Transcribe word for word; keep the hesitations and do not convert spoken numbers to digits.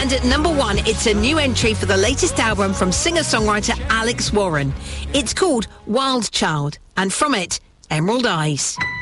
And at number one, it's a new entry for the latest album from singer-songwriter Alex Warren. It's called Wild Child, and from it, Emerald Eyes.